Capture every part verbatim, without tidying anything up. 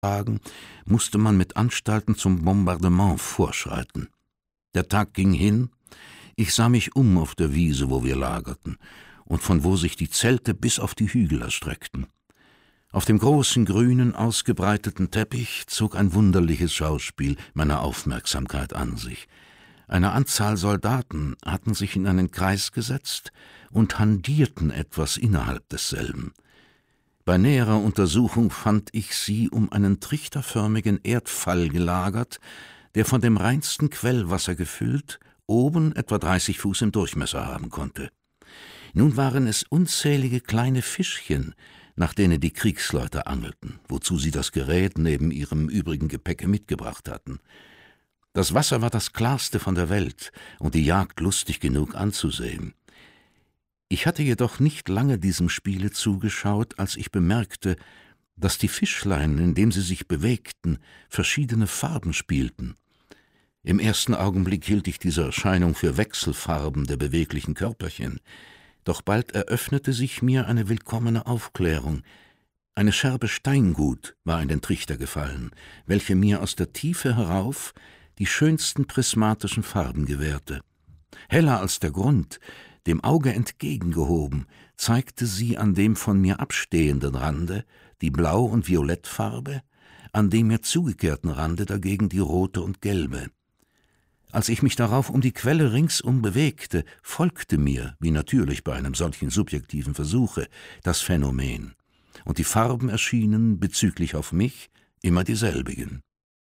Tagen musste man mit Anstalten zum Bombardement vorschreiten. Der Tag ging hin, ich sah mich um auf der Wiese, wo wir lagerten, und von wo sich die Zelte bis auf die Hügel erstreckten. Auf dem großen, grünen, ausgebreiteten Teppich zog ein wunderliches Schauspiel meine Aufmerksamkeit an sich. Eine Anzahl Soldaten hatten sich in einen Kreis gesetzt und handierten etwas innerhalb desselben. Bei näherer Untersuchung fand ich sie um einen trichterförmigen Erdfall gelagert, der von dem reinsten Quellwasser gefüllt, oben etwa dreißig Fuß im Durchmesser haben konnte. Nun waren es unzählige kleine Fischchen, nach denen die Kriegsleute angelten, wozu sie das Gerät neben ihrem übrigen Gepäcke mitgebracht hatten. Das Wasser war das klarste von der Welt und die Jagd lustig genug anzusehen. Ich hatte jedoch nicht lange diesem Spiele zugeschaut, als ich bemerkte, dass die Fischlein, indem sie sich bewegten, verschiedene Farben spielten. Im ersten Augenblick hielt ich diese Erscheinung für Wechselfarben der beweglichen Körperchen, doch bald eröffnete sich mir eine willkommene Aufklärung. Eine Scherbe Steingut war in den Trichter gefallen, welche mir aus der Tiefe herauf die schönsten prismatischen Farben gewährte. Heller als der Grund, dem Auge entgegengehoben, zeigte sie an dem von mir abstehenden Rande die Blau- und Violettfarbe, an dem mir zugekehrten Rande dagegen die rote und gelbe. Als ich mich darauf um die Quelle ringsum bewegte, folgte mir, wie natürlich bei einem solchen subjektiven Versuche, das Phänomen, und die Farben erschienen bezüglich auf mich immer dieselbigen.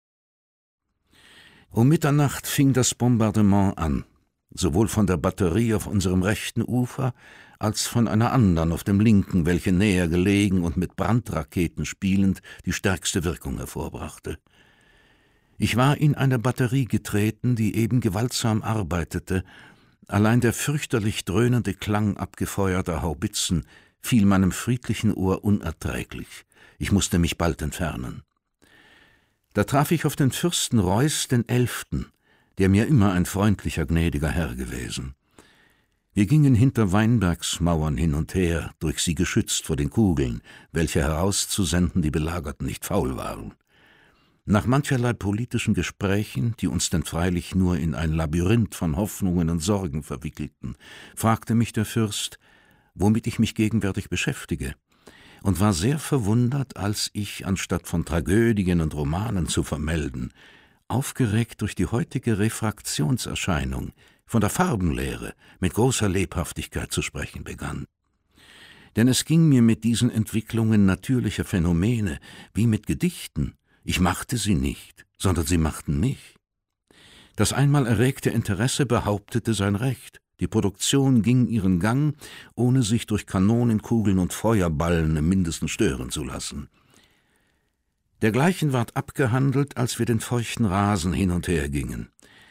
Um Mitternacht fing das Bombardement an, sowohl von der Batterie auf unserem rechten Ufer als von einer anderen auf dem linken, welche näher gelegen und mit Brandraketen spielend die stärkste Wirkung hervorbrachte. Ich war in eine Batterie getreten, die eben gewaltsam arbeitete. Allein der fürchterlich dröhnende Klang abgefeuerter Haubitzen fiel meinem friedlichen Ohr unerträglich. Ich musste mich bald entfernen. Da traf ich auf den Fürsten Reuß den Elften, der mir immer ein freundlicher, gnädiger Herr gewesen. Wir gingen hinter Weinbergsmauern hin und her, durch sie geschützt vor den Kugeln, welche herauszusenden die Belagerten nicht faul waren. Nach mancherlei politischen Gesprächen, die uns denn freilich nur in ein Labyrinth von Hoffnungen und Sorgen verwickelten, fragte mich der Fürst, womit ich mich gegenwärtig beschäftige, und war sehr verwundert, als ich, anstatt von Tragödien und Romanen zu vermelden, aufgeregt durch die heutige Refraktionserscheinung, von der Farbenlehre mit großer Lebhaftigkeit zu sprechen begann. Denn es ging mir mit diesen Entwicklungen natürlicher Phänomene wie mit Gedichten. Ich machte sie nicht, sondern sie machten mich. Das einmal erregte Interesse behauptete sein Recht. Die Produktion ging ihren Gang, ohne sich durch Kanonenkugeln und Feuerballen im Mindesten stören zu lassen. Dergleichen ward abgehandelt, als wir den feuchten Rasen hin und her gingen.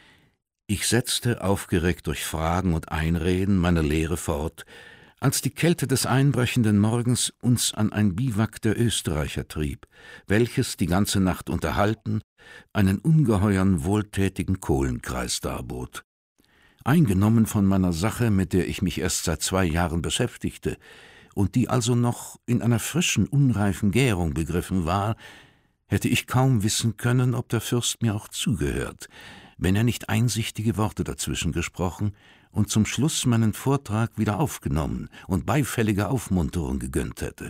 Ich setzte, aufgeregt durch Fragen und Einreden, meine Lehre fort, als die Kälte des einbrechenden Morgens uns an ein Biwak der Österreicher trieb, welches, die ganze Nacht unterhalten, einen ungeheuern, wohltätigen Kohlenkreis darbot. Eingenommen von meiner Sache, mit der ich mich erst seit zwei Jahren beschäftigte und die also noch in einer frischen, unreifen Gärung begriffen war, hätte ich kaum wissen können, ob der Fürst mir auch zugehört, wenn er nicht einsichtige Worte dazwischen gesprochen und zum Schluss meinen Vortrag wieder aufgenommen und beifällige Aufmunterung gegönnt hätte.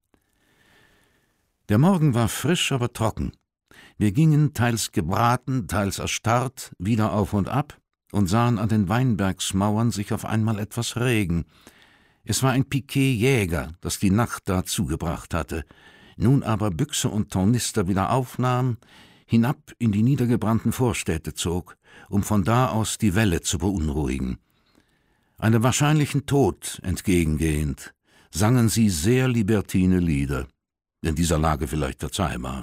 Der Morgen war frisch, aber trocken. Wir gingen, teils gebraten, teils erstarrt, wieder auf und ab und sahen an den Weinbergsmauern sich auf einmal etwas regen. Es war ein Piquet-Jäger, das die Nacht da zugebracht hatte, nun aber Büchse und Tornister wieder aufnahm, hinab in die niedergebrannten Vorstädte zog, um von da aus die Wälle zu beunruhigen. Einem wahrscheinlichen Tod entgegengehend, sangen sie sehr libertine Lieder, in dieser Lage vielleicht verzeihbar.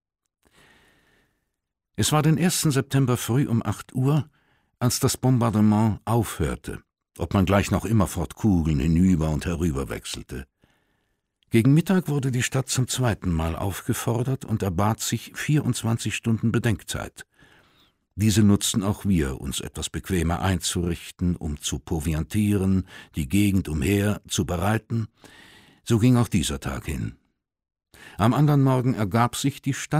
Es war den ersten September früh um acht Uhr, als das Bombardement aufhörte, ob man gleich noch immerfort Kugeln hinüber und herüber wechselte. Gegen Mittag wurde die Stadt zum zweiten Mal aufgefordert und erbat sich vierundzwanzig Stunden Bedenkzeit. Diese nutzten auch wir, uns etwas bequemer einzurichten, um zu proviantieren, die Gegend umher zu bereiten. So ging auch dieser Tag hin. Am andern Morgen ergab sich die Stadt